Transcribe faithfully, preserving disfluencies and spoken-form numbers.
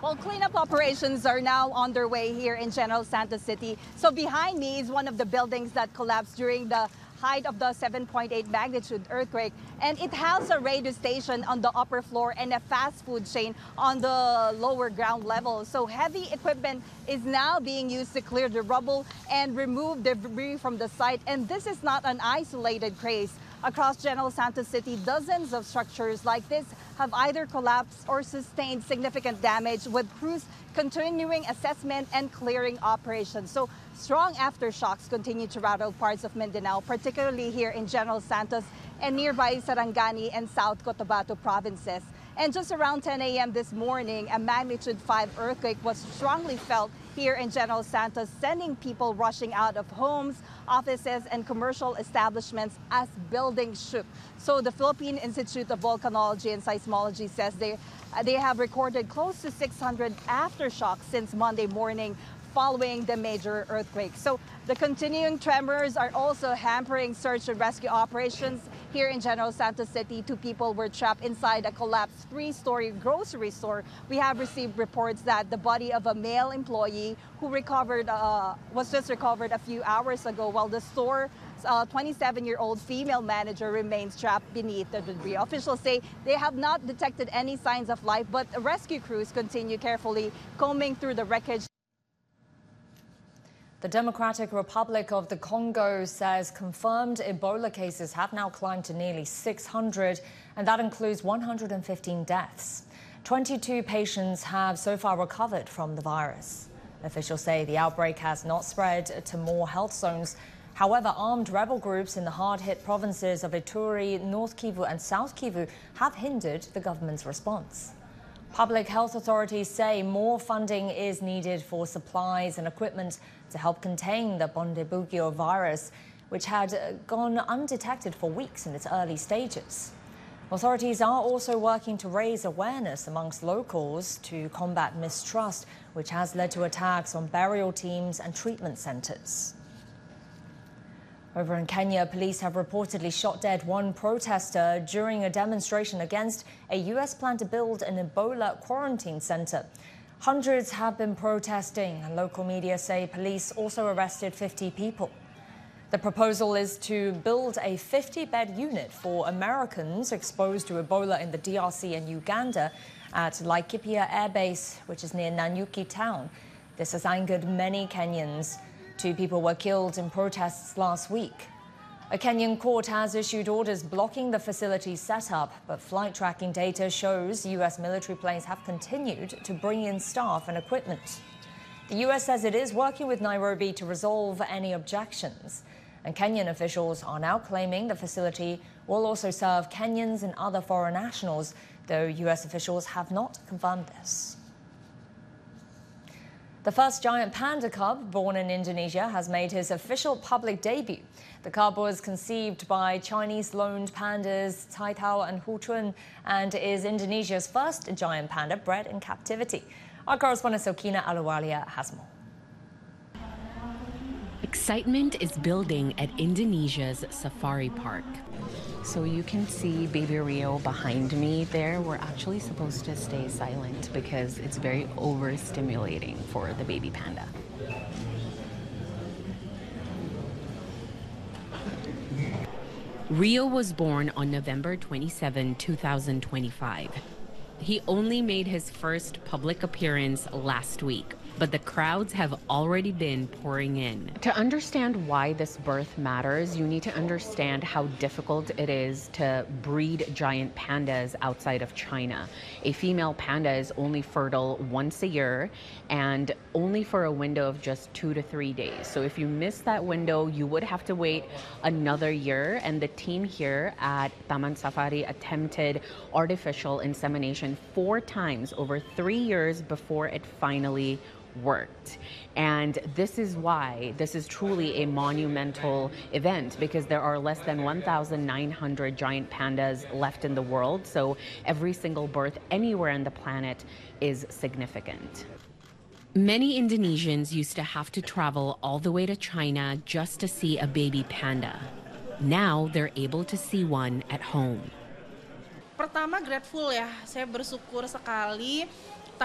Well, cleanup operations are now underway here in General Santos City. So behind me is one of the buildings that collapsed during the height of the seven point eight magnitude earthquake. And it housed a radio station on the upper floor and a fast food chain on the lower ground level. So heavy equipment is now being used to clear the rubble and remove debris from the site. And this is not an isolated case. Across General Santos City, dozens of structures like this have either collapsed or sustained significant damage, with crews continuing assessment and clearing operations. So strong aftershocks continue to rattle parts of Mindanao, particularly here in General Santos and nearby Sarangani and South Cotabato provinces. And just around ten a m this morning, a magnitude five earthquake was strongly felt here in General Santos, sending people rushing out of homes, offices, and commercial establishments as buildings shook. So the Philippine Institute of Volcanology and Seismology says they, they have recorded close to six hundred aftershocks since Monday morning following the major earthquake. So the continuing tremors are also hampering search and rescue operations here in General Santos City. Two people were trapped inside a collapsed three-story grocery store. We have received reports that the body of a male employee who recovered uh, was just recovered a few hours ago, while the store's twenty-seven-year-old female manager remains trapped beneath the debris. Officials say they have not detected any signs of life, but rescue crews continue carefully combing through the wreckage. The Democratic Republic of the Congo says confirmed Ebola cases have now climbed to nearly six hundred, and that includes one hundred fifteen deaths. twenty-two patients have so far recovered from the virus. Officials say the outbreak has not spread to more health zones. However, armed rebel groups in the hard-hit provinces of Ituri, North Kivu and South Kivu have hindered the government's response. Public health authorities say more funding is needed for supplies and equipment to help contain the Bundibugyo virus, which had gone undetected for weeks in its early stages. Authorities are also working to raise awareness amongst locals to combat mistrust, which has led to attacks on burial teams and treatment centers. Over in Kenya, police have reportedly shot dead one protester during a demonstration against a U S plan to build an Ebola quarantine center. Hundreds have been protesting, and local media say police also arrested fifty people. The proposal is to build a fifty-bed unit for Americans exposed to Ebola in the D R C and Uganda at Laikipia Air Base, which is near Nanyuki town. This has angered many Kenyans. Two people were killed in protests last week. A Kenyan court has issued orders blocking the facility's setup, but flight tracking data shows U S military planes have continued to bring in staff and equipment. The U S says it is working with Nairobi to resolve any objections. And Kenyan officials are now claiming the facility will also serve Kenyans and other foreign nationals, though U S officials have not confirmed this. The first giant panda cub born in Indonesia has made his official public debut. The cub was conceived by Chinese-loaned pandas Tai Tao and Huchun and is Indonesia's first giant panda bred in captivity. Our correspondent Sokina Aluwalia has more. Excitement is building at Indonesia's safari park. So you can see baby Rio behind me there. We're actually supposed to stay silent because it's very overstimulating for the baby panda. Rio was born on November twenty-seventh, two thousand twenty-five. He only made his first public appearance last week, but the crowds have already been pouring in. To understand why this birth matters, you need to understand how difficult it is to breed giant pandas outside of China. A female panda is only fertile once a year and only for a window of just two to three days. So if you miss that window, you would have to wait another year. And the team here at Taman Safari attempted artificial insemination four times over three years before it finally worked. And this is why this is truly a monumental event, because there are less than one thousand nine hundred giant pandas left in the world. So every single birth anywhere on the planet is significant. Many Indonesians used to have to travel all the way to China just to see a baby panda. Now they're able to see one at home. Pertama, grateful ya, saya bersyukur sekali